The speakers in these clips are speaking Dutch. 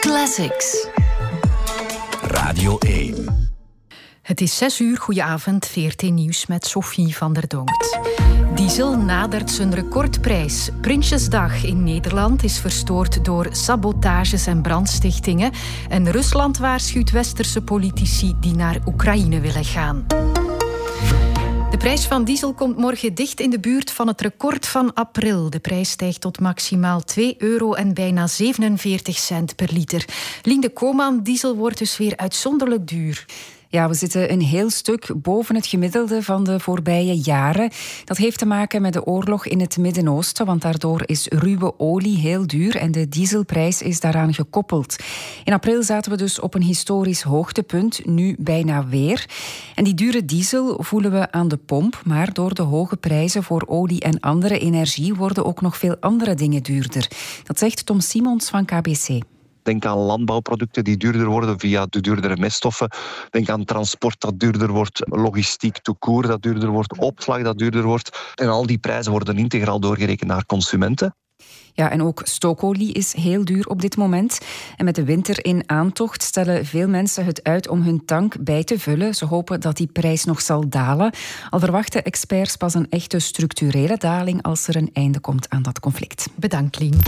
Classics. Radio 1. Het is 6 uur, goedenavond, VRT Nieuws met Sophie van der Donkt. Diesel nadert zijn recordprijs. Prinsjesdag in Nederland is verstoord door sabotages en brandstichtingen. En Rusland waarschuwt westerse politici die naar Oekraïne willen gaan. De prijs van diesel komt morgen dicht in de buurt van het record van april. De prijs stijgt tot maximaal €2 en bijna 47 cent per liter. Linde Koman, diesel wordt dus weer uitzonderlijk duur. Ja, we zitten een heel stuk boven het gemiddelde van de voorbije jaren. Dat heeft te maken met de oorlog in het Midden-Oosten, want daardoor is ruwe olie heel duur en de dieselprijs is daaraan gekoppeld. In april zaten we dus op een historisch hoogtepunt, nu bijna weer. En die dure diesel voelen we aan de pomp, maar door de hoge prijzen voor olie en andere energie worden ook nog veel andere dingen duurder. Dat zegt Tom Simons van KBC. Denk aan landbouwproducten die duurder worden via de duurdere meststoffen. Denk aan transport dat duurder wordt, logistiek tout court dat duurder wordt, opslag dat duurder wordt. En al die prijzen worden integraal doorgerekend naar consumenten. Ja, en ook stookolie is heel duur op dit moment. En met de winter in aantocht stellen veel mensen het uit om hun tank bij te vullen. Ze hopen dat die prijs nog zal dalen. Al verwachten experts pas een echte structurele daling als er een einde komt aan dat conflict. Bedankt, Lien.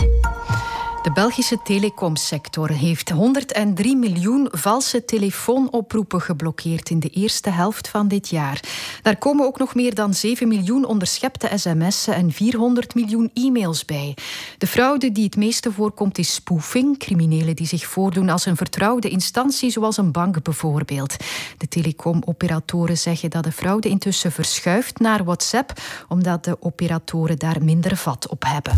De Belgische telecomsector heeft 103 miljoen valse telefoonoproepen geblokkeerd in de eerste helft van dit jaar. Daar komen ook nog meer dan 7 miljoen onderschepte sms'en en 400 miljoen e-mails bij. De fraude die het meeste voorkomt is spoofing, criminelen die zich voordoen als een vertrouwde instantie, zoals een bank bijvoorbeeld. De telecomoperatoren zeggen dat de fraude intussen verschuift naar WhatsApp, omdat de operatoren daar minder vat op hebben.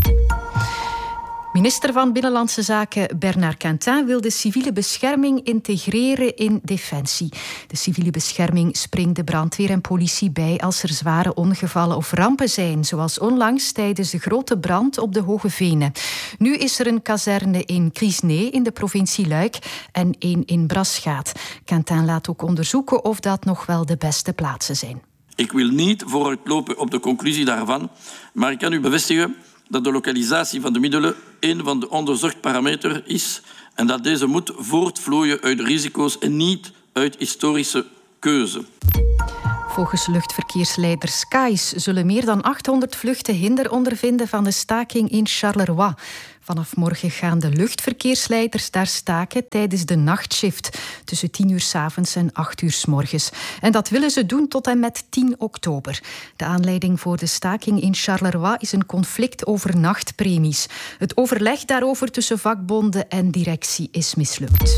Minister van Binnenlandse Zaken Bernard Quentin wil de civiele bescherming integreren in Defensie. De civiele bescherming springt de brandweer en politie bij als er zware ongevallen of rampen zijn, zoals onlangs tijdens de grote brand op de Hoge Venen. Nu is er een kazerne in Crisnee in de provincie Luik en één in Braschaat. Quentin laat ook onderzoeken of dat nog wel de beste plaatsen zijn. Ik wil niet vooruitlopen op de conclusie daarvan, maar ik kan u bevestigen dat de lokalisatie van de middelen een van de onderzocht parameters is en dat deze moet voortvloeien uit risico's en niet uit historische keuze. Volgens luchtverkeersleider Skies zullen meer dan 800 vluchten hinder ondervinden van de staking in Charleroi. Vanaf morgen gaan de luchtverkeersleiders daar staken tijdens de nachtshift tussen 10 uur 's avonds en 8 uur 's morgens. En dat willen ze doen tot en met 10 oktober. De aanleiding voor de staking in Charleroi is een conflict over nachtpremies. Het overleg daarover tussen vakbonden en directie is mislukt.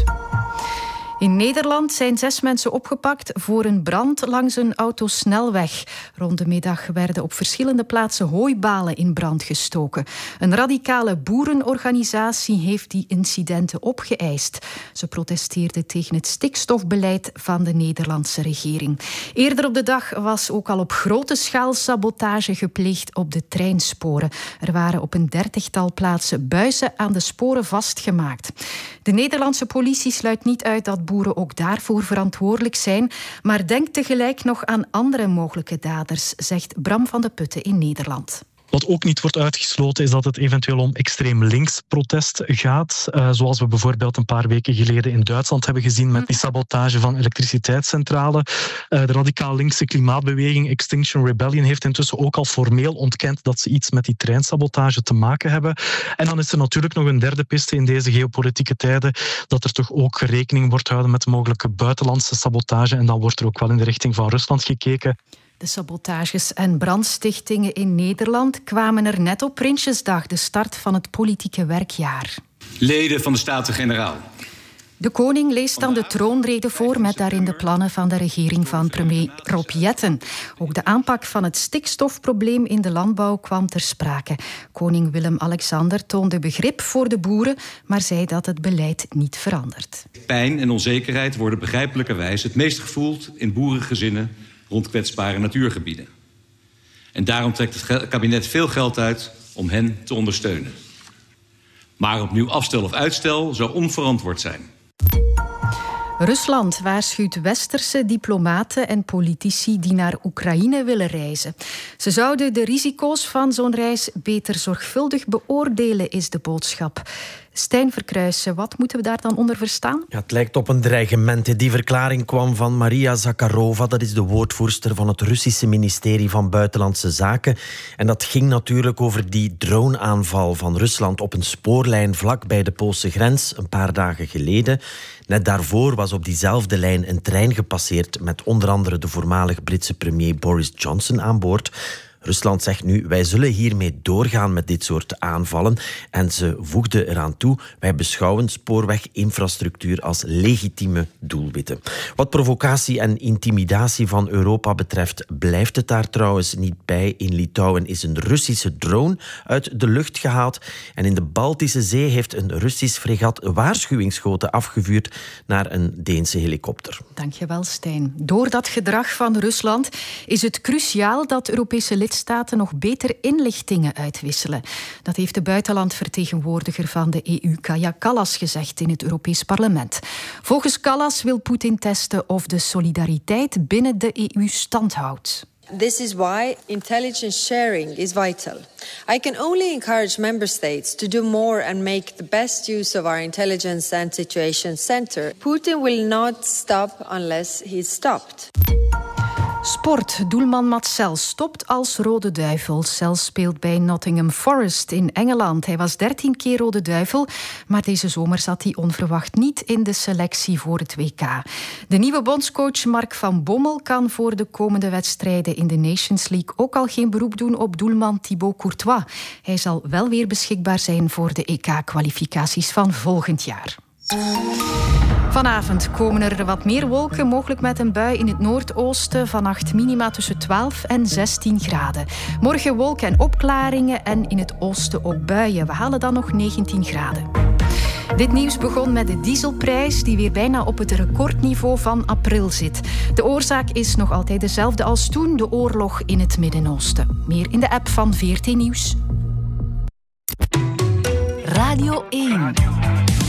In Nederland zijn 6 mensen opgepakt voor een brand langs een autosnelweg. Rond de middag werden op verschillende plaatsen hooibalen in brand gestoken. Een radicale boerenorganisatie heeft die incidenten opgeëist. Ze protesteerden tegen het stikstofbeleid van de Nederlandse regering. Eerder op de dag was ook al op grote schaal sabotage gepleegd op de treinsporen. Er waren op een 30-tal plaatsen buizen aan de sporen vastgemaakt. De Nederlandse politie sluit niet uit dat boeren ook daarvoor verantwoordelijk zijn, maar denkt tegelijk nog aan andere mogelijke daders, zegt Bram van de Putten in Nederland. Wat ook niet wordt uitgesloten is dat het eventueel om extreem links protest gaat. Zoals we bijvoorbeeld een paar weken geleden in Duitsland hebben gezien met die sabotage van elektriciteitscentrale. De radicaal linkse klimaatbeweging Extinction Rebellion heeft intussen ook al formeel ontkend dat ze iets met die treinsabotage te maken hebben. En dan is er natuurlijk nog een derde piste in deze geopolitieke tijden, dat er toch ook rekening wordt gehouden met mogelijke buitenlandse sabotage. En dan wordt er ook wel in de richting van Rusland gekeken. De sabotages en brandstichtingen in Nederland kwamen er net op Prinsjesdag, de start van het politieke werkjaar. Leden van de Staten-Generaal. De koning leest dan de troonrede voor met daarin de plannen van de regering van premier Rob Jetten. Ook de aanpak van het stikstofprobleem in de landbouw kwam ter sprake. Koning Willem-Alexander toonde begrip voor de boeren, maar zei dat het beleid niet verandert. Pijn en onzekerheid worden begrijpelijkerwijs het meest gevoeld in boerengezinnen rond kwetsbare natuurgebieden. En daarom trekt het kabinet veel geld uit om hen te ondersteunen. Maar opnieuw afstel of uitstel zou onverantwoord zijn. Rusland waarschuwt westerse diplomaten en politici die naar Oekraïne willen reizen. Ze zouden de risico's van zo'n reis beter zorgvuldig beoordelen, is de boodschap. Stijn Verkruijsen, wat moeten we daar dan onder verstaan? Ja, het lijkt op een dreigement. Die verklaring kwam van Maria Zakharova. Dat is de woordvoerster van het Russische ministerie van Buitenlandse Zaken. En dat ging natuurlijk over die droneaanval van Rusland op een spoorlijn vlak bij de Poolse grens een paar dagen geleden. Net daarvoor was op diezelfde lijn een trein gepasseerd met onder andere de voormalig Britse premier Boris Johnson aan boord. Rusland zegt nu, wij zullen hiermee doorgaan met dit soort aanvallen. En ze voegde eraan toe, wij beschouwen spoorweginfrastructuur als legitieme doelwitten. Wat provocatie en intimidatie van Europa betreft, blijft het daar trouwens niet bij. In Litouwen is een Russische drone uit de lucht gehaald. En in de Baltische Zee heeft een Russisch fregat waarschuwingsschoten afgevuurd naar een Deense helikopter. Dankjewel, Stijn. Door dat gedrag van Rusland is het cruciaal dat Europese lidstaten nog beter inlichtingen uitwisselen. Dat heeft de buitenlandvertegenwoordiger van de EU, Kaja Kallas, gezegd in het Europees Parlement. Volgens Kallas wil Poetin testen of de solidariteit binnen de EU stand houdt. This is why intelligence sharing is vital. I can only encourage member states to do more and make the best use of our intelligence and situation center. Putin will not stop unless he's stopped. Sport. Doelman Mats Sels stopt als Rode Duivel. Sels speelt bij Nottingham Forest in Engeland. Hij was 13 keer Rode Duivel, maar deze zomer zat hij onverwacht niet in de selectie voor het WK. De nieuwe bondscoach Mark van Bommel kan voor de komende wedstrijden in de Nations League ook al geen beroep doen op doelman Thibaut Courtois. Hij zal wel weer beschikbaar zijn voor de EK-kwalificaties van volgend jaar. Vanavond komen er wat meer wolken, mogelijk met een bui in het noordoosten. Vannacht minima tussen 12 en 16 graden. Morgen wolken en opklaringen en in het oosten ook buien. We halen dan nog 19 graden. Dit nieuws begon met de dieselprijs, die weer bijna op het recordniveau van april zit. De oorzaak is nog altijd dezelfde als toen, de oorlog in het Midden-Oosten. Meer in de app van VRT Nieuws. Radio 1.